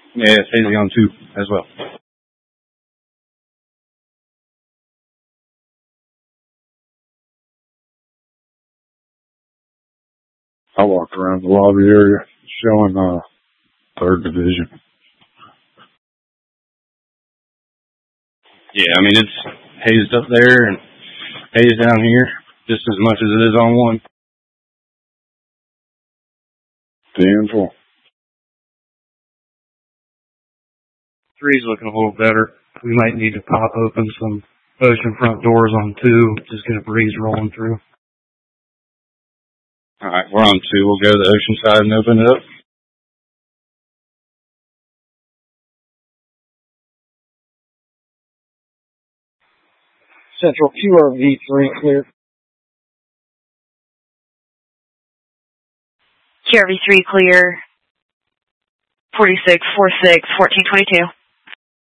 Yeah, it's hazy on 2 as well. I walked around the lobby area showing 3rd Division. Yeah, I mean, it's hazed up there and hazed down here just as much as it is on 1. 10-4. 3's looking a little better. We might need to pop open some ocean front doors on 2, just get a breeze rolling through. Alright, we're on 2. We'll go to the ocean side and open it up. Central QRV3 clear. QRV3 clear. 4646 1422.